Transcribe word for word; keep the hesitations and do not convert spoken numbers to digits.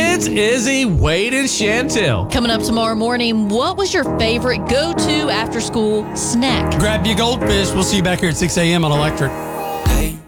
It's Izzy, Wade, and Chantel. Coming up tomorrow morning, what was your favorite go-to after-school snack? Grab your goldfish. We'll see you back here at six a.m. on Electric. Hey.